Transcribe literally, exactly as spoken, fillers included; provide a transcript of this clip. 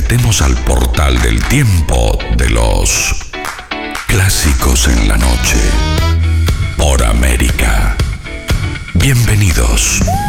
metemos al portal del tiempo de los clásicos en la noche por América. Bienvenidos.